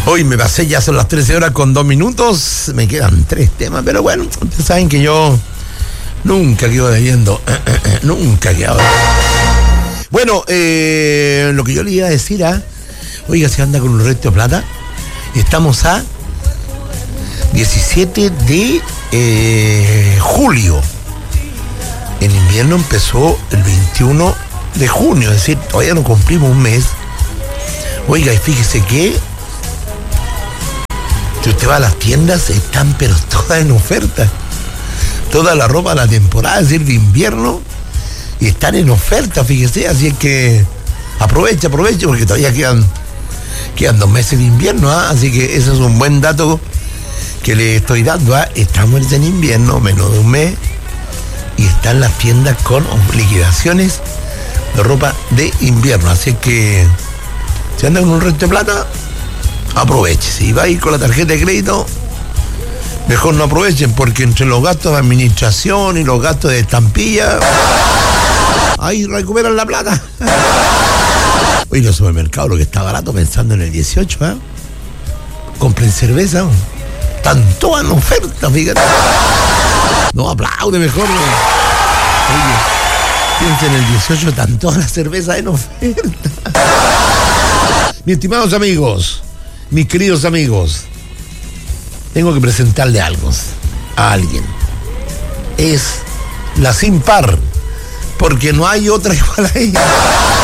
Hoy me pasé, ya son las 13 horas con 2 minutos. Me quedan 3 temas, pero bueno, ustedes saben que yo nunca quedo debiendo. Nunca quedo. Bueno, lo que yo le iba a decir oiga, se anda con un resto de plata. Estamos a 17 de julio. El invierno empezó el 21 de junio, es decir, todavía no cumplimos un mes. Oiga, y fíjese que si usted va a las tiendas, están pero todas en oferta. Toda la ropa de la temporada, es decir, de invierno, y están en oferta, fíjese. Así es que aproveche, porque todavía quedan 2 meses de invierno, así que ese es un buen dato que le estoy dando. Estamos en invierno, menos de un mes, y están las tiendas con liquidaciones de ropa de invierno. Así que si anda con un resto de plata, aproveche. Si va a ir con la tarjeta de crédito, mejor no aprovechen, porque entre los gastos de administración y los gastos de estampilla, ahí recuperan la plata. Oye, los supermercados, lo que está barato, pensando en el 18, compren cerveza, están todas en oferta, fíjate. No, aplaude mejor. Oye, piensen en el 18, están todas las cervezas en oferta. Mis estimados amigos, mis queridos amigos, tengo que presentarle algo a alguien. Es la sin par, porque no hay otra igual a ella.